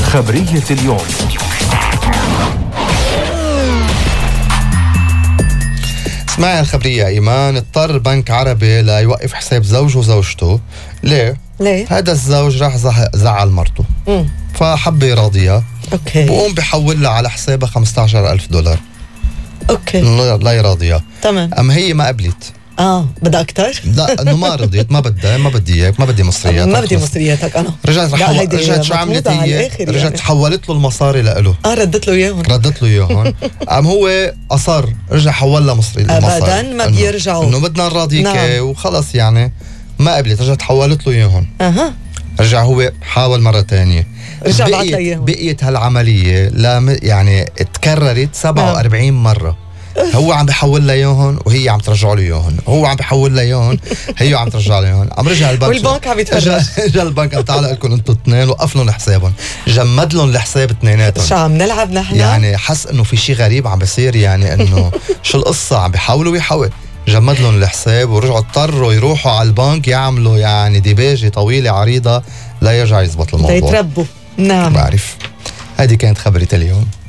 خبرية اليوم. اسمعي الخبرية إيمان. اضطر بنك عربي ليوقف حساب زوجه وزوجته. ليه؟ هذا الزوج راح زعل مرته فحب يراضيها. اوكي. بقوم بحول لها على حسابها $15,000. اوكي. لا يراضيها. تمام. أم هي ما قبلت. بدها أكتر؟ لا انه ما رضيت، ما بدي اياك، ما بدي مصرياتك، ما بدي مصرياتك انا. رجعت شو عملت هي؟ رجعت يعني. حولت له المصاري لإله. ردت له اياهم. قام هو اصر رجع حول له المصاري. ابدا ما بيرجعوا، انه بدنا نراضيك. نعم. وخلص يعني ما قبلت، رجعت حولت له اياهم. رجع هو حاول مرة تانية، رجع بعت له اياهم. بقيت هالعملية يعني تكررت 47 مرة. هو عم بحول لها اياهم وهي عم ترجع له اياهم، هو عم بحول لها اياهم هي عم ترجع له اياهم. عم رجع البنك والبنك عم يتفرج. اجى البنك قال تعالوا لكم انتم اثنين، وقف لهم حسابهم، جمد لهم الحساب اثنيناتهم. شو عم نلعب نحن؟ يعني حس انه في شيء غريب عم بيصير، يعني انه شو القصة، عم بيحاولوا ويحاول. جمد لهم الحساب ورجعوا اضطروا يروحوا على البنك يعملوا يعني ديباجة طويلة عريضة لا يرجع يزبط الموضوع. يتربوا. نعم. بعرف. هذه كانت خبرة اليوم.